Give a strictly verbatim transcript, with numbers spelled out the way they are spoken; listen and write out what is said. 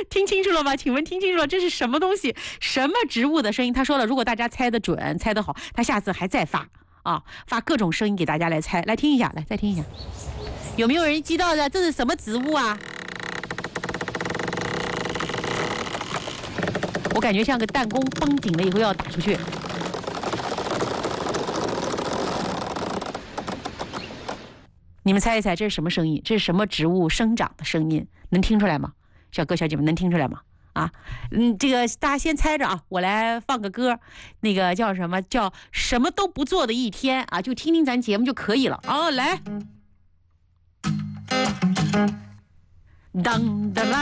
听清楚了吗？请问听清楚了，这是什么东西？什么植物的声音？他说了，如果大家猜得准、猜得好，他下次还再发啊，发各种声音给大家来猜。来听一下，来再听一下，有没有人知道的？这是什么植物啊？我感觉像个弹弓，绷紧了以后要打出去。你们猜一猜，这是什么声音？这是什么植物生长的声音？能听出来吗？小哥小姐们能听出来吗？啊，嗯，这个大家先猜着啊，我来放个歌，那个叫什么？叫什么都不做的一天啊，就听听咱节目就可以了。哦，来，当当当。